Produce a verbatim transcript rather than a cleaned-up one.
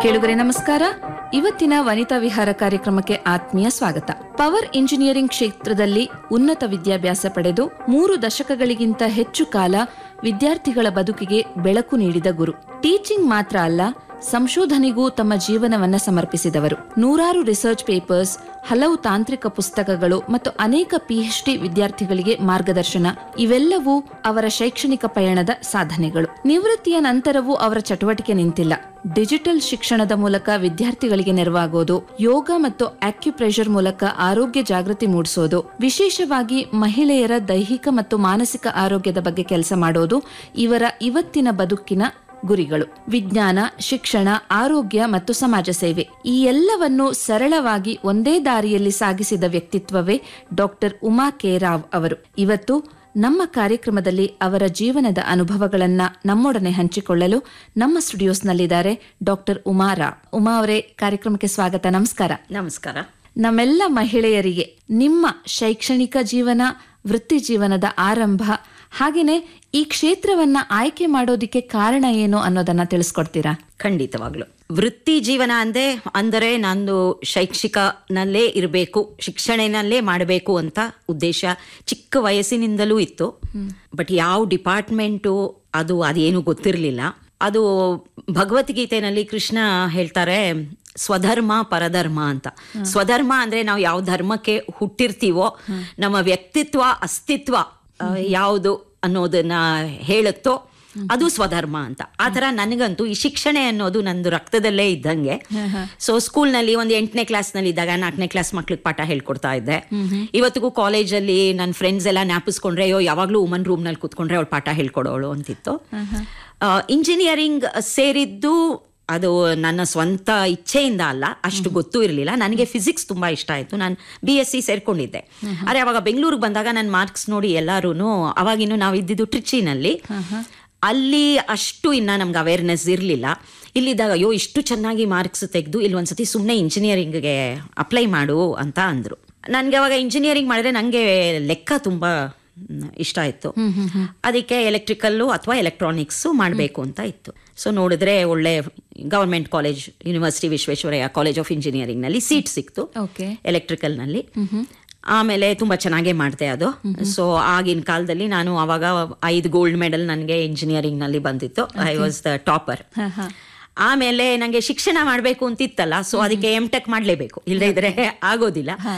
ಕೇಳುಗರೆ ನಮಸ್ಕಾರ. ಇವತ್ತಿನ ವನಿತಾ ವಿಹಾರ ಕಾರ್ಯಕ್ರಮಕ್ಕೆ ಆತ್ಮೀಯ ಸ್ವಾಗತ. ಪವರ್ ಇಂಜಿನಿಯರಿಂಗ್ ಕ್ಷೇತ್ರದಲ್ಲಿ ಉನ್ನತ ವಿದ್ಯಾಭ್ಯಾಸ ಪಡೆದು ಮೂರು ದಶಕಗಳಿಗಿಂತ ಹೆಚ್ಚು ಕಾಲ ವಿದ್ಯಾರ್ಥಿಗಳ ಬದುಕಿಗೆ ಬೆಳಕು ನೀಡಿದ ಗುರು. ಟೀಚಿಂಗ್ ಮಾತ್ರ ಅಲ್ಲ, ಸಂಶೋಧನೆಗೂ ತಮ್ಮ ಜೀವನವನ್ನ ಸಮರ್ಪಿಸಿದವರು. ನೂರಾರು ರಿಸರ್ಚ್ ಪೇಪರ್ಸ್, ಹಲವು ತಾಂತ್ರಿಕ ಪುಸ್ತಕಗಳು ಮತ್ತು ಅನೇಕ ಪಿಎಚ್ಡಿ ವಿದ್ಯಾರ್ಥಿಗಳಿಗೆ ಮಾರ್ಗದರ್ಶನ, ಇವೆಲ್ಲವೂ ಅವರ ಶೈಕ್ಷಣಿಕ ಪಯಣದ ಸಾಧನೆಗಳು. ನಿವೃತ್ತಿಯ ನಂತರವೂ ಅವರ ಚಟುವಟಿಕೆ ನಿಂತಿಲ್ಲ. ಡಿಜಿಟಲ್ ಶಿಕ್ಷಣದ ಮೂಲಕ ವಿದ್ಯಾರ್ಥಿಗಳಿಗೆ ನೆರವಾಗೋದು, ಯೋಗ ಮತ್ತು ಆಕ್ಯುಪ್ರೆಷರ್ ಮೂಲಕ ಆರೋಗ್ಯ ಜಾಗೃತಿ ಮೂಡಿಸೋದು, ವಿಶೇಷವಾಗಿ ಮಹಿಳೆಯರ ದೈಹಿಕ ಮತ್ತು ಮಾನಸಿಕ ಆರೋಗ್ಯದ ಬಗ್ಗೆ ಕೆಲಸ ಮಾಡೋದು ಇವರ ಇವತ್ತಿನ ಬದುಕಿನ ಗುರಿಗಳು. ವಿಜ್ಞಾನ, ಶಿಕ್ಷಣ, ಆರೋಗ್ಯ ಮತ್ತು ಸಮಾಜ ಸೇವೆ, ಈ ಎಲ್ಲವನ್ನು ಸರಳವಾಗಿ ಒಂದೇ ದಾರಿಯಲ್ಲಿ ಸಾಗಿಸಿದ ವ್ಯಕ್ತಿತ್ವವೇ ಡಾಕ್ಟರ್ ಉಮಾ ಕೆ ರಾವ್ ಅವರು. ಇವತ್ತು ನಮ್ಮ ಕಾರ್ಯಕ್ರಮದಲ್ಲಿ ಅವರ ಜೀವನದ ಅನುಭವಗಳನ್ನ ನಮ್ಮೊಡನೆ ಹಂಚಿಕೊಳ್ಳಲು ನಮ್ಮ ಸ್ಟುಡಿಯೋಸ್ನಲ್ಲಿದ್ದಾರೆ ಡಾಕ್ಟರ್ ಉಮಾ ರಾವ್. ಉಮಾ ಅವರೇ, ಕಾರ್ಯಕ್ರಮಕ್ಕೆ ಸ್ವಾಗತ. ನಮಸ್ಕಾರ. ನಮಸ್ಕಾರ. ನಮ್ಮೆಲ್ಲ ಮಹಿಳೆಯರಿಗೆ ನಿಮ್ಮ ಶೈಕ್ಷಣಿಕ ಜೀವನ, ವೃತ್ತಿ ಜೀವನದ ಆರಂಭ, ಹಾಗೇನೆ ಈ ಕ್ಷೇತ್ರವನ್ನ ಆಯ್ಕೆ ಮಾಡೋದಿಕ್ಕೆ ಕಾರಣ ಏನು ಅನ್ನೋದನ್ನ ತಿಳಿಸ್ಕೊಡ್ತೀರಾ? ಖಂಡಿತವಾಗ್ಲು. ವೃತ್ತಿ ಜೀವನ ಅಂದೆ ಅಂದರೆ ನಂದು ಶೈಕ್ಷಿಕನಲ್ಲೇ ಇರಬೇಕು, ಶಿಕ್ಷಣನಲ್ಲೇ ಮಾಡಬೇಕು ಅಂತ ಉದ್ದೇಶ ಚಿಕ್ಕ ವಯಸ್ಸಿನಿಂದಲೂ ಇತ್ತು. ಬಟ್ ಯಾವ ಡಿಪಾರ್ಟ್ಮೆಂಟು ಅದು ಅದೇನು ಗೊತ್ತಿರಲಿಲ್ಲ. ಅದು ಭಗವದ್ಗೀತೆಯಲ್ಲಿ ಕೃಷ್ಣ ಹೇಳ್ತಾರೆ, ಸ್ವಧರ್ಮ ಪರಧರ್ಮ ಅಂತ. ಸ್ವಧರ್ಮ ಅಂದ್ರೆ ನಾವು ಯಾವ ಧರ್ಮಕ್ಕೆ ಹುಟ್ಟಿರ್ತೀವೋ, ನಮ್ಮ ವ್ಯಕ್ತಿತ್ವ ಅಸ್ತಿತ್ವ ಯಾವುದು ಅನ್ನೋದನ್ನ ಹೇಳುತ್ತೋ ಅದು ಸ್ವಧರ್ಮ ಅಂತ. ಆ ತರ ನನಗಂತೂ ಈ ಶಿಕ್ಷಣ ಅನ್ನೋದು ನಂದು ರಕ್ತದಲ್ಲೇ ಇದ್ದಂಗೆ. ಸೊ ಸ್ಕೂಲ್ನಲ್ಲಿ ಒಂದು ಎಂಟನೇ ಕ್ಲಾಸ್ನಲ್ಲಿ ಇದ್ದಾಗ ನಾಲ್ಕನೇ ಕ್ಲಾಸ್ ಮಕ್ಳಿಗೆ ಪಾಠ ಹೇಳ್ಕೊಡ್ತಾ ಇದ್ದೆ. ಇವತ್ತಿಗೂ ಕಾಲೇಜಲ್ಲಿ ನನ್ನ ಫ್ರೆಂಡ್ಸ್ ಎಲ್ಲ ಜ್ಞಾಪಿಸ್ಕೊಂಡ್ರೆ, ಅಯ್ಯೋ ಯಾವಾಗ್ಲೂ ವುಮನ್ ರೂಮ್ ನಲ್ಲಿ ಕೂತ್ಕೊಂಡ್ರೆ ಅವಳು ಪಾಠ ಹೇಳ್ಕೊಡೋಳು ಅಂತಿತ್ತು. ಇಂಜಿನಿಯರಿಂಗ್ ಸೇರಿದ್ದು ಅದು ನನ್ನ ಸ್ವಂತ ಇಚ್ಛೆಯಿಂದ ಅಲ್ಲ, ಅಷ್ಟು ಗೊತ್ತೂ ಇರಲಿಲ್ಲ. ನನಗೆ ಫಿಸಿಕ್ಸ್ ತುಂಬಾ ಇಷ್ಟ ಆಯ್ತು. ನಾನು ಬಿ ಎಸ್ ಸಿ ಸೇರ್ಕೊಂಡಿದ್ದೆ. ಆದರೆ ಅವಾಗ ಬೆಂಗಳೂರಿಗೆ ಬಂದಾಗ ನನ್ನ ಮಾರ್ಕ್ಸ್ ನೋಡಿ ಎಲ್ಲರೂ, ಅವಾಗಿನ್ನು ನಾವು ಇದ್ದಿದ್ದು ಟ್ರಿಚಿನಲ್ಲಿ, ಅಲ್ಲಿ ಅಷ್ಟು ಇನ್ನ ನಮ್ಗೆ ಅವೇರ್ನೆಸ್ ಇರಲಿಲ್ಲ. ಇಲ್ಲಿದ್ದಾಗ ಅಯ್ಯೋ ಇಷ್ಟು ಚೆನ್ನಾಗಿ ಮಾರ್ಕ್ಸ್ ತೆಗೆದು ಇಲ್ಲಿ ಒಂದ್ಸತಿ ಸುಮ್ಮನೆ ಇಂಜಿನಿಯರಿಂಗ್ಗೆ ಅಪ್ಲೈ ಮಾಡು ಅಂತ ಅಂದರು. ನನಗೆ ಅವಾಗ ಇಂಜಿನಿಯರಿಂಗ್ ಮಾಡಿದ್ರೆ ನನಗೆ ಲೆಕ್ಕ ತುಂಬಾ ಇಷ್ಟ ಇತ್ತು. ಅದಕ್ಕೆ ಎಲೆಕ್ಟ್ರಿಕಲ್ಲು ಅಥವಾ ಎಲೆಕ್ಟ್ರಾನಿಕ್ಸು ಮಾಡಬೇಕು ಅಂತ ಇತ್ತು. ಸೊ ನೋಡಿದ್ರೆ ಒಳ್ಳೆ government college, university Visvesvaraya college of engineering ನಲ್ಲಿ ಸೀಟ್ ಸಿಕ್ತು ಎಲೆಕ್ಟ್ರಿಕಲ್ ನಲ್ಲಿ. ಆಮೇಲೆ ತುಂಬಾ ಚೆನ್ನಾಗೇ ಮಾಡಿದೆ ಅದು. ಸೊ ಆಗಿನ ಕಾಲದಲ್ಲಿ ನಾನು ಅವಾಗ ಐದು ಗೋಲ್ಡ್ ಮೆಡಲ್ ನನಗೆ ಇಂಜಿನಿಯರಿಂಗ್ ನಲ್ಲಿ ಬಂದಿತ್ತು. I was the topper. ಆಮೇಲೆ ನಂಗೆ ಶಿಕ್ಷಣ ಮಾಡಬೇಕು ಅಂತಿತ್ತಲ್ಲ, ಸೊ ಅದಕ್ಕೆ ಎಂ ಟೆಕ್ ಮಾಡಲೇಬೇಕು, ಇಲ್ಲದೇ ಇದ್ರೆ ಆಗೋದಿಲ್ಲ.